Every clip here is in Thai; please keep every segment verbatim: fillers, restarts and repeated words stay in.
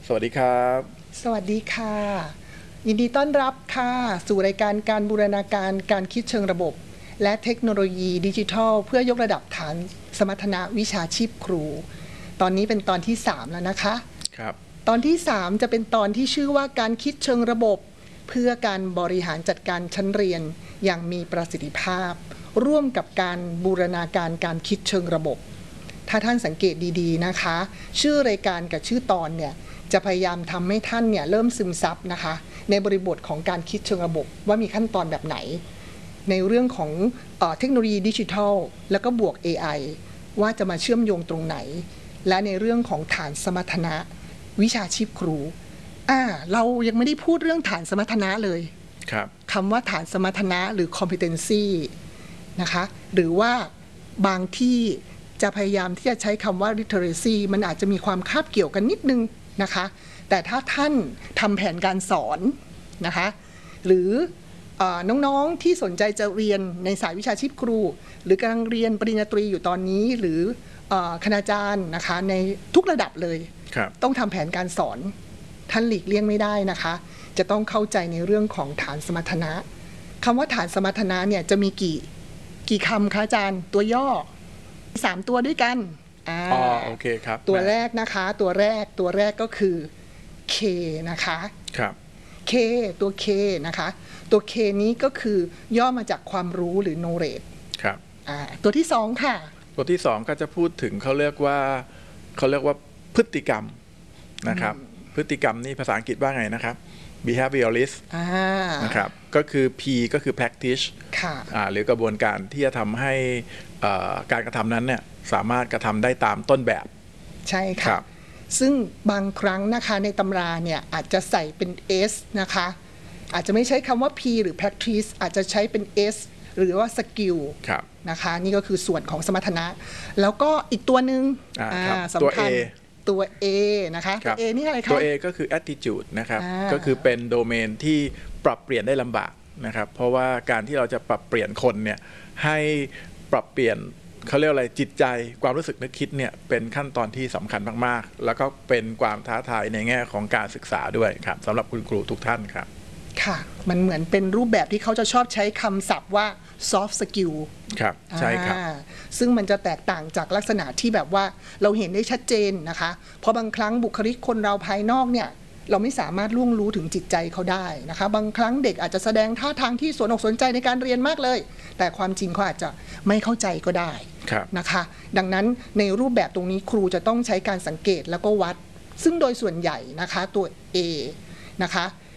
สวัสดีครับสวัสดีค่ะยินดีต้อนรับค่ะสู่รายการการบูรณาการการคิดเชิงระบบและเทคโนโลยีดิจิทัลเพื่อยกระดับฐานสมรรถนะวิชาชีพครูตอนนี้เป็นตอนที่สามแล้วนะคะครับตอนที่สามจะเป็นตอนที่ชื่อว่าการคิดเชิงระบบเพื่อการบริหารจัดการชั้นเรียนอย่างมีประสิทธิภาพร่วมกับการบูรณาการการคิดเชิงระบบถ้าท่านสังเกตดีๆนะคะชื่อรายการกับชื่อตอนเนี่ยจะพยายามทำให้ท่านเนี่ยเริ่มซึมซับนะคะในบริบทของการคิดเชิงระบบว่ามีขั้นตอนแบบไหนในเรื่องของเอ่อเทคโนโลยีดิจิทัลแล้วก็บวก เอ ไอ ว่าจะมาเชื่อมโยงตรงไหนและในเรื่องของฐานสมรรถนะวิชาชีพครูอ่าเรายังไม่ได้พูดเรื่องฐานสมรรถนะเลยครับคำว่าฐานสมรรถนะหรือ competency นะคะหรือว่าบางที่จะพยายามที่จะใช้คำว่า literacy มันอาจจะมีความคาบเกี่ยวกันนิดนึงนะคะแต่ถ้าท่านทำแผนการสอนนะคะหรือน้องๆที่สนใจจะเรียนในสายวิชาชีพครูหรือกำลังเรียนปริญญาตรีอยู่ตอนนี้หรือคณาจารย์นะคะในทุกระดับเลยต้องทำแผนการสอนท่านหลีกเลี่ยงไม่ได้นะคะจะต้องเข้าใจในเรื่องของฐานสมรรถนะคำว่าฐานสมรรถนะเนี่ยจะมีกี่กี่คำคะอาจารย์ตัวย่อสามตัวด้วยกันอ๋อโอเคครับตัวแรกนะคะตัวแรกตัวแรกก็คือ K นะคะครับ K ตัว K นะคะตัว K นี้ก็คือย่อมาจากความรู้หรือ knowledge ครับอ่าตัวที่สองค่ะตัวที่สองก็จะพูดถึงเขาเรียกว่าเขาเรียกว่าพฤติกรรมนะครับพฤติกรรมนี่ภาษาอังกฤษว่าไงนะครับ behaviorist นะครับก็คือ P ก็คือ practice ค่ะหรือกระบวนการที่จะทำให้การกระทำนั้นเนี่ยสามารถกระทำได้ตามต้นแบบใช่ค่ะซึ่งบางครั้งนะคะในตำราเนี่ยอาจจะใส่เป็น S นะคะอาจจะไม่ใช้คำว่า P หรือ practice อาจจะใช้เป็น S หรือว่า skill นะคะนี่ก็คือส่วนของสมรรถนะแล้วก็อีกตัวหนึ่งสำคัญตัว A นะคะตัว A นี่อะไรคะตัว A ก็คือ attitude นะครับก็คือเป็นโดเมนที่ปรับเปลี่ยนได้ลำบากนะครับเพราะว่าการที่เราจะปรับเปลี่ยนคนเนี่ยให้ปรับเปลี่ยนเขาเรียกอะไรจิตใจความรู้สึกนึกคิดเนี่ยเป็นขั้นตอนที่สำคัญมากๆแล้วก็เป็นความท้าทายในแง่ของการศึกษาด้วยครับสำหรับคุณครูทุกท่านครับค่ะมันเหมือนเป็นรูปแบบที่เขาจะชอบใช้คำศัพท์ว่า soft skill ครับใช่ครับซึ่งมันจะแตกต่างจากลักษณะที่แบบว่าเราเห็นได้ชัดเจนนะคะเพราะบางครั้งบุคลิกคนเราภายนอกเนี่ยเราไม่สามารถล่วงรู้ถึงจิตใจเขาได้นะคะบางครั้งเด็กอาจจะแสดงท่าทางที่สนอกสนใจในการเรียนมากเลยแต่ความจริงเขาอาจจะไม่เข้าใจก็ได้นะคะดังนั้นในรูปแบบตรงนี้ครูจะต้องใช้การสังเกตแล้วก็วัดซึ่งโดยส่วนใหญ่นะคะตัว A นะคะ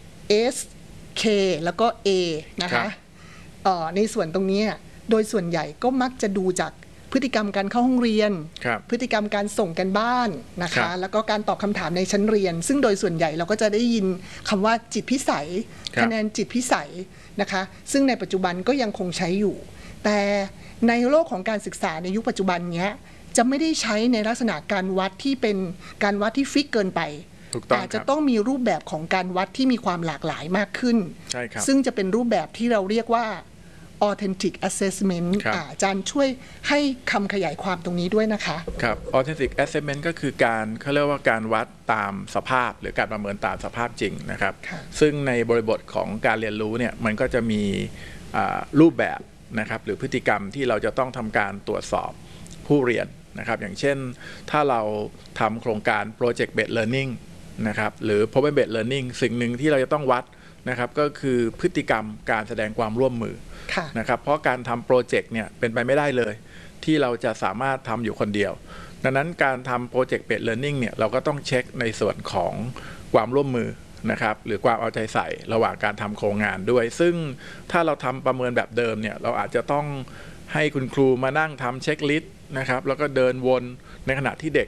S K แล้วก็ A นะคะในส่วนตรงนี้โดยส่วนใหญ่ก็มักจะดูจากพฤติกรรมการเข้าห้องเรียนพฤติกรรมการส่งกันบ้านนะคะแล้วก็การตอบคำถามในชั้นเรียนซึ่งโดยส่วนใหญ่เราก็จะได้ยินคำว่าจิตพิสัยคะแนนจิตพิสัยนะคะซึ่งในปัจจุบันก็ยังคงใช้อยู่แต่ในโลกของการศึกษาในยุคปัจจุบันนี้จะไม่ได้ใช้ในลักษณะการวัดที่เป็นการวัดที่ฟิกเกินไปแต่จะต้องมีรูปแบบของการวัดที่มีความหลากหลายมากขึ้นซึ่งจะเป็นรูปแบบที่เราเรียกว่า authentic assessment อาจารย์ช่วยให้คำขยายความตรงนี้ด้วยนะคะครับ authentic assessment ก็คือการเขาเรียกว่าการวัดตามสภาพหรือการประเมินตามสภาพจริงนะครับซึ่งในบริบทของการเรียนรู้เนี่ยมันก็จะมีรูปแบบนะครับหรือพฤติกรรมที่เราจะต้องทำการตรวจสอบผู้เรียนนะครับอย่างเช่นถ้าเราทำโครงการ project based learning นะครับหรือ problem based learning สิ่งหนึ่งที่เราจะต้องวัดนะครับก็คือพฤติกรรมการแสดงความร่วมมือนะครับเพราะการทำโปรเจกต์เนี่ยเป็นไปไม่ได้เลยที่เราจะสามารถทำอยู่คนเดียวดังนั้นการทำโปรเจกต์เบสเลิร์นนิ่งเนี่ยเราก็ต้องเช็คในส่วนของความร่วมมือนะครับหรือความเอาใจใส่ระหว่างการทำโครงงานด้วยซึ่งถ้าเราทำประเมินแบบเดิมเนี่ยเราอาจจะต้องให้คุณครูมานั่งทำเช็คลิสต์นะครับแล้วก็เดินวนในขณะที่เด็ก